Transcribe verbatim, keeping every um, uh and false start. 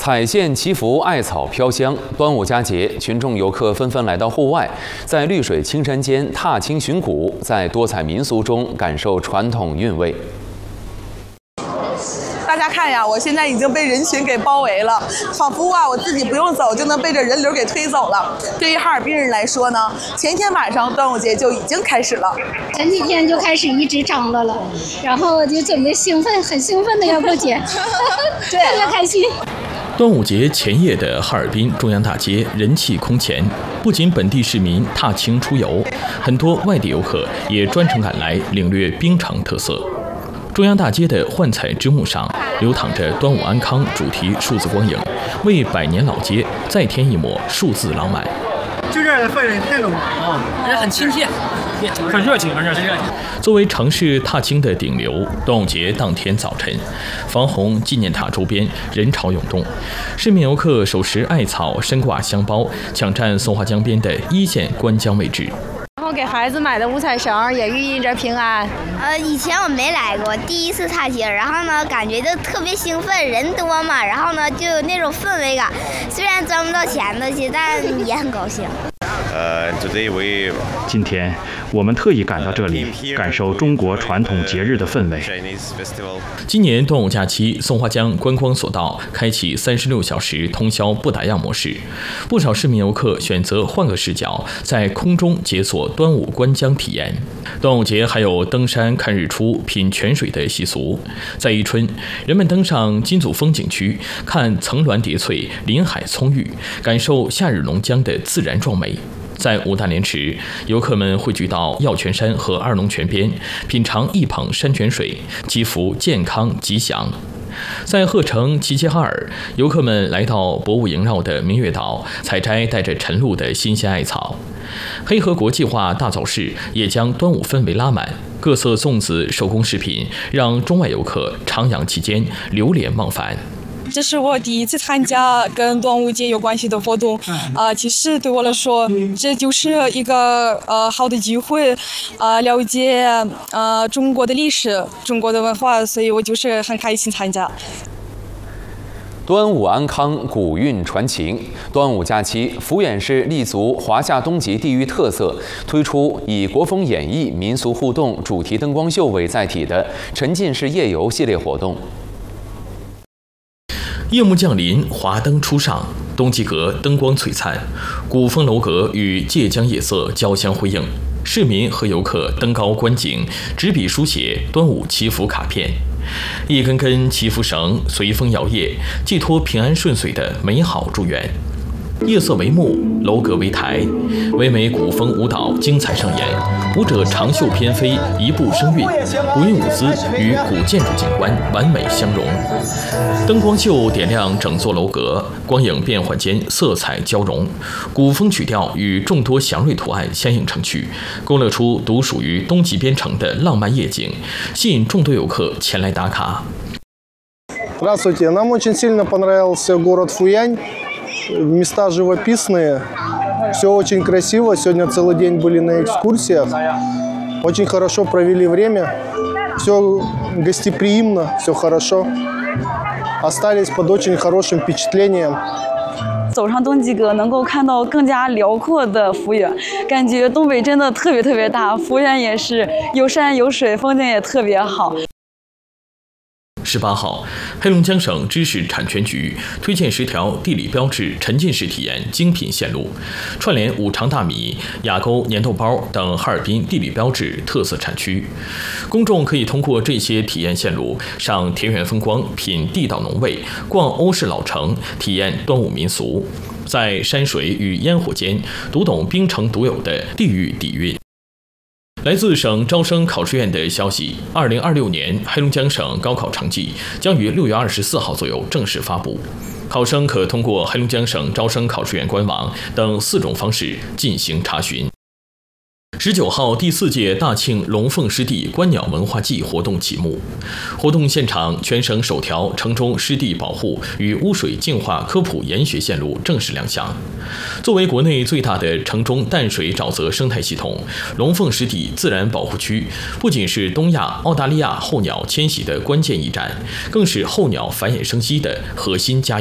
彩线祈福，艾草飘香。端午佳节，群众游客纷纷来到户外，在绿水青山间踏青寻古，在多彩民俗中感受传统韵味。 大家看呀，我现在已经被人群给包围了，仿佛啊我自己不用走就能被这人流给推走了。对于哈尔滨人来说呢，前一天晚上端午节就已经开始了， 前几天就开始一直张罗了，然后就准备兴奋，很兴奋的要过节，对，特别开心。 端午节前夜的哈尔滨中央大街人气空前，不仅本地市民踏青出游，很多外地游客也专程赶来领略冰城特色。 中央大街的幻彩之幕上，流淌着端午安康主题数字光影，为百年老街再添一抹数字浪漫。 就这儿的氛围太浓了啊，人很亲切，很热情，很热情。 作为城市踏青的顶流，端午节当天早晨，防洪纪念塔周边人潮涌动，市民游客手持艾草、身挂香包，抢占松花江边的一线观江位置。 然后给孩子买的五彩绳也寓意着平安。 呃，以前我没来过，第一次踏青，然后呢，感觉就特别兴奋，人多嘛，然后呢，就有那种氛围感。虽然赚不到钱的去，但也很高兴。 呃， 今天我们特意赶到这里，感受中国传统节日的氛围。 今年端午假期，松花江观光索道开启三十六小时通宵不打烊模式，不少市民游客选择换个视角，在空中解锁端午观江体验。端午节还有登山看日出、品泉水的习俗。在宜春，人们登上金祖峰景区，看层峦叠翠、林海葱郁，感受夏日龙江的自然壮美。 在五大连池，游客们汇聚到药泉山和二龙泉边，品尝一捧山泉水，祈福健康吉祥。在鹤城齐齐哈尔，游客们来到薄雾萦绕的明月岛，采摘带着晨露的新鲜艾草。黑河国际化大早市也将端午氛围拉满，各色粽子、手工饰品让中外游客徜徉其间，流连忘返。 这是我第一次参加跟端午节有关系的活动，啊、呃，其实对我来说，这就是一个呃好的机会，啊、呃，了解呃中国的历史、中国的文化，所以我就是很开心参加。 端午安康，古韵传情。端午假期，抚远市立足华夏冬季地域特色，推出以国风演绎、民俗互动、主题灯光秀为载体的沉浸式夜游系列活动。 夜幕降临，华灯初上，东极阁灯光璀璨，古风楼阁与界江夜色交相辉映。市民和游客登高观景，执笔书写端午祈福卡片，一根根祈福绳随风摇曳，寄托平安顺遂的美好祝愿。 夜色为幕，楼阁为台，唯美古风舞蹈精彩上演，舞者长袖翩飞，一步生韵，古韵舞姿与古建筑景观完美相融。灯光秀点亮整座楼阁，光影变幻间色彩交融，古风曲调与众多祥瑞图案相映成趣，勾勒出独属于东极边城的浪漫夜景，吸引众多游客前来打卡。 Здравствуйте, нам очень сильно понравился город Фуянь. Места живописные, все очень красиво. Сегодня целый день были на экскурсиях. Очень хорошо провели время. Все гостеприимно, все хорошо. Остались под очень хорошим впечатлением. 走上东极阁，能够看到更加辽阔的抚远，感觉东北真的特别特别大。抚远也是有山有水，风景也特别好。 十八号，黑龙江省知识产权局推荐十条地理标志沉浸式体验精品线路，串联五常大米、雅沟粘豆包等哈尔滨地理标志特色产区。公众可以通过这些体验线路上田园风光，品地道浓味，逛欧式老城，体验端午民俗，在山水与烟火间读懂冰城独有的地域底蕴。 来自省招生考试院的消息，二零二六年黑龙江省高考成绩将于六月二十四号左右正式发布。考生可通过黑龙江省招生考试院官网等四种方式进行查询。 十九号，第四届大庆龙凤湿地观鸟文化季活动启幕。活动现场，全省首条城中湿地保护与污水净化科普研学线路正式亮相。作为国内最大的城中淡水沼泽生态系统，龙凤湿地自然保护区不仅是东亚、澳大利亚候鸟迁徙的关键驿站，更是候鸟繁衍生息的核心家园。